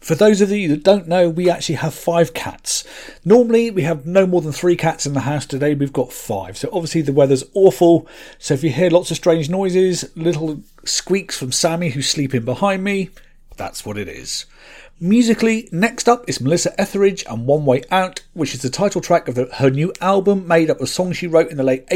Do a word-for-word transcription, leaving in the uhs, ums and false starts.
For those of you that don't know, we actually have five cats. Normally we have no more than three cats in the house. Today we've got five. So obviously the weather's awful. So if you hear lots of strange noises, little squeaks from Sammy who's sleeping behind me, that's what it is. Musically, next up is Melissa Etheridge and One Way Out, which is the title track of the, her new album made up of songs she wrote in the late